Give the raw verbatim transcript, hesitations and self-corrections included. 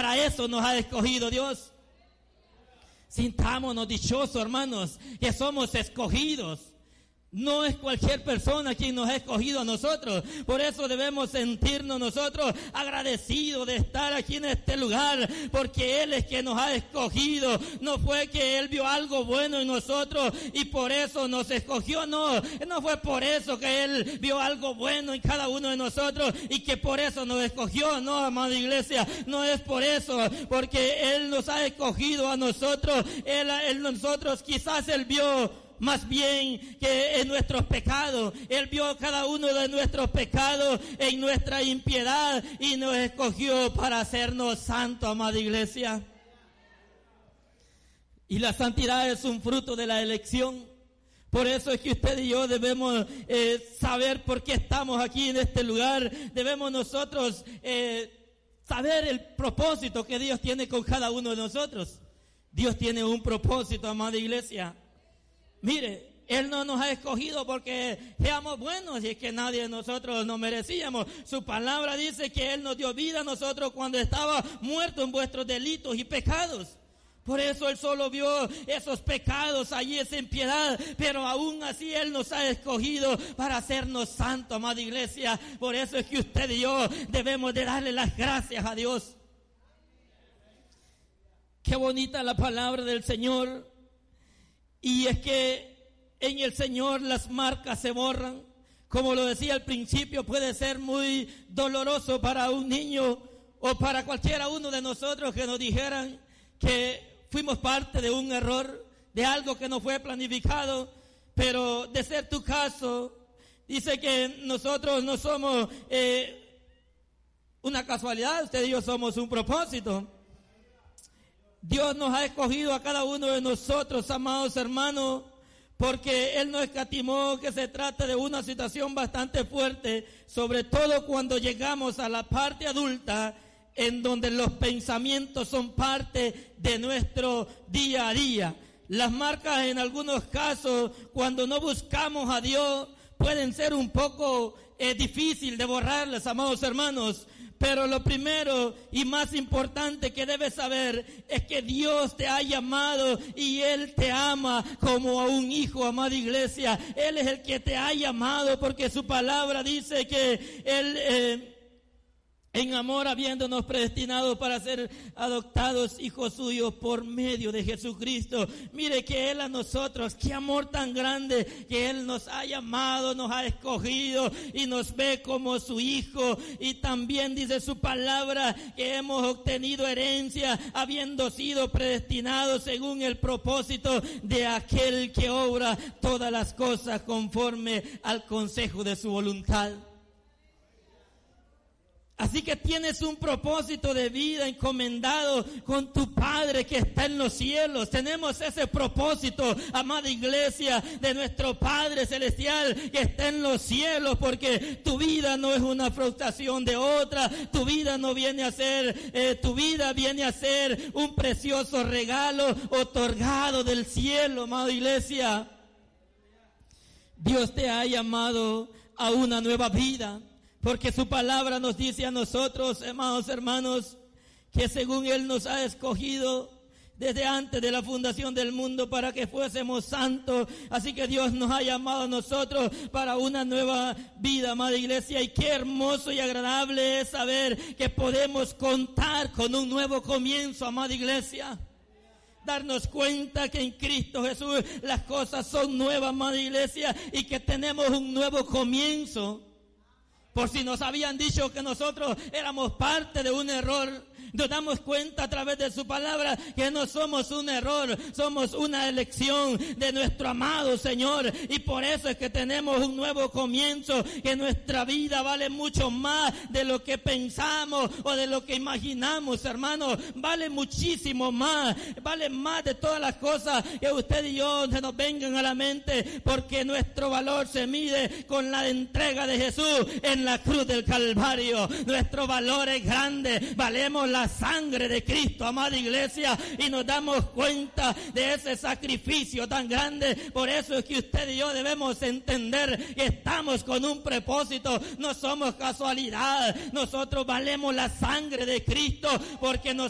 Para eso nos ha escogido Dios. Sintámonos dichosos, hermanos, que somos escogidos. No es cualquier persona quien nos ha escogido a nosotros. Por eso debemos sentirnos nosotros agradecidos de estar aquí en este lugar, porque Él es quien nos ha escogido. No fue que Él vio algo bueno en nosotros y por eso nos escogió. No, no fue por eso que Él vio algo bueno en cada uno de nosotros y que por eso nos escogió. No, amada iglesia, no es por eso, porque Él nos ha escogido a nosotros. Él, él nosotros quizás Él vio más bien que en nuestros pecados. Él vio cada uno de nuestros pecados en nuestra impiedad y nos escogió para hacernos santos, amada iglesia. Y la santidad es un fruto de la elección. Por eso es que usted y yo debemos eh, saber por qué estamos aquí en este lugar. Debemos nosotros eh, saber el propósito que Dios tiene con cada uno de nosotros. Dios tiene un propósito, amada iglesia. Mire, Él no nos ha escogido porque seamos buenos y es que nadie de nosotros nos merecíamos. Su palabra dice que Él nos dio vida a nosotros cuando estaba muerto en vuestros delitos y pecados. Por eso Él solo vio esos pecados allí, esa impiedad, pero aún así Él nos ha escogido para hacernos santos, amada iglesia. Por eso es que usted y yo debemos de darle las gracias a Dios. Qué bonita la palabra del Señor. Y es que en el Señor las marcas se borran. Como lo decía al principio, puede ser muy doloroso para un niño o para cualquiera uno de nosotros que nos dijeran que fuimos parte de un error, de algo que no fue planificado. Pero de ser tu caso, dice que nosotros no somos eh, una casualidad, usted y yo somos un propósito. Dios nos ha escogido a cada uno de nosotros, amados hermanos, porque Él nos escatimó que se trata de una situación bastante fuerte, sobre todo cuando llegamos a la parte adulta, en donde los pensamientos son parte de nuestro día a día. Las marcas en algunos casos, cuando no buscamos a Dios, pueden ser un poco eh, difícil de borrarlas, amados hermanos. Pero lo primero y más importante que debes saber es que Dios te ha llamado y Él te ama como a un hijo, amada iglesia. Él es el que te ha llamado porque su palabra dice que Él... Eh, en amor habiéndonos predestinados para ser adoptados hijos suyos por medio de Jesucristo. Mire que Él a nosotros, qué amor tan grande, que Él nos ha llamado, nos ha escogido y nos ve como su hijo. Y también dice su palabra que hemos obtenido herencia habiendo sido predestinados según el propósito de aquel que obra todas las cosas conforme al consejo de su voluntad. Así que tienes un propósito de vida encomendado con tu Padre que está en los cielos. Tenemos ese propósito, amada iglesia, de nuestro Padre celestial que está en los cielos, porque tu vida no es una frustración de otra. Tu vida no viene a ser, eh, tu vida viene a ser un precioso regalo otorgado del cielo, amada iglesia. Dios te ha llamado a una nueva vida. Porque su palabra nos dice a nosotros, amados hermanos, que según Él nos ha escogido desde antes de la fundación del mundo para que fuésemos santos. Así que Dios nos ha llamado a nosotros para una nueva vida, amada iglesia. Y qué hermoso y agradable es saber que podemos contar con un nuevo comienzo, amada iglesia. Darnos cuenta que en Cristo Jesús las cosas son nuevas, amada iglesia, y que tenemos un nuevo comienzo. Por si nos habían dicho que nosotros éramos parte de un error, nos damos cuenta a través de su palabra que no somos un error, somos una elección de nuestro amado Señor. Y por eso es que tenemos un nuevo comienzo, que nuestra vida vale mucho más de lo que pensamos o de lo que imaginamos, hermanos. Vale muchísimo más, vale más de todas las cosas que usted y yo se nos vengan a la mente, porque nuestro valor se mide con la entrega de Jesús en la cruz del Calvario. Nuestro valor es grande, valemos la sangre de Cristo, amada iglesia, y nos damos cuenta de ese sacrificio tan grande. Por eso es que usted y yo debemos entender que estamos con un propósito, no somos casualidad. Nosotros valemos la sangre de Cristo porque nos